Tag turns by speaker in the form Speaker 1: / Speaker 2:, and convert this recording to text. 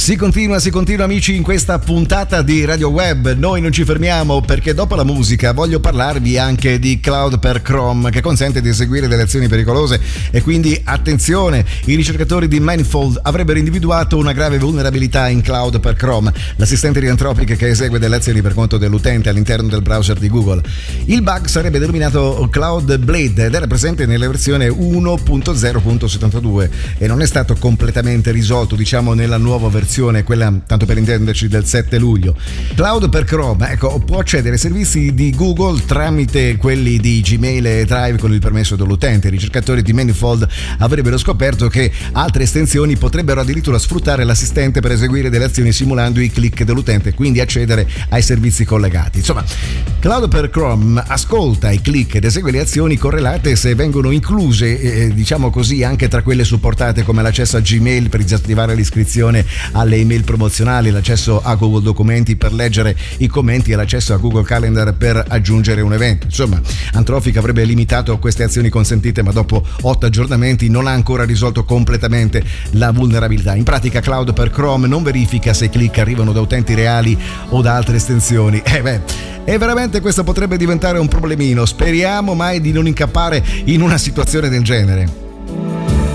Speaker 1: Si continua amici in questa puntata di Radio Web. Noi non ci fermiamo perché dopo la musica voglio parlarvi anche di Cloud per Chrome, che consente di eseguire delle azioni pericolose e quindi attenzione, i ricercatori di Manifold avrebbero individuato una grave vulnerabilità in Cloud per Chrome, l'assistente di Anthropic che esegue delle azioni per conto dell'utente all'interno del browser di Google. Il bug sarebbe denominato Cloud Blade ed era presente nella versione 1.0.72 e non è stato completamente risolto, diciamo, nella nuova versione, quella tanto per intenderci del 7 luglio. Cloud per Chrome, può accedere ai servizi di Google tramite quelli di Gmail e Drive con il permesso dell'utente. I ricercatori di Manifold avrebbero scoperto che altre estensioni potrebbero addirittura sfruttare l'assistente per eseguire delle azioni simulando i click dell'utente e quindi accedere ai servizi collegati. Insomma, Cloud per Chrome ascolta i click ed esegue le azioni correlate se vengono incluse, diciamo così, anche tra quelle supportate come l'accesso a Gmail per disattivare l'iscrizione alle email promozionali, l'accesso a Google Documenti per leggere i commenti e l'accesso a Google Calendar per aggiungere un evento. Insomma, Anthropic avrebbe limitato queste azioni consentite, ma dopo 8 aggiornamenti non ha ancora risolto completamente la vulnerabilità. In pratica Cloud per Chrome non verifica se i click arrivano da utenti reali o da altre estensioni. E veramente questo potrebbe diventare un problemino. Speriamo mai di non incappare in una situazione del genere.